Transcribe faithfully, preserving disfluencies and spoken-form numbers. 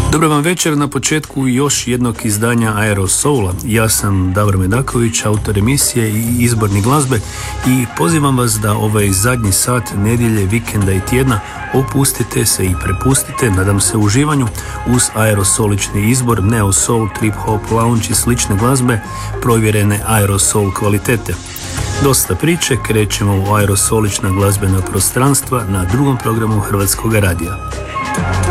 Dobro vam večer, na početku još jednog izdanja Aerosoula. Ja sam Davor Medaković, autor emisije i izbornik glazbe i pozivam vas da ovaj zadnji sat nedjelje, vikenda i tjedna opustite se i prepustite, nadam se, uživanju uz aerosolični izbor, neo soul, trip hop, lounge i slične glazbe provjerene aerosol kvalitete. Dosta priče, krećemo u aerosolična glazbena prostranstva na drugom programu Hrvatskog radija.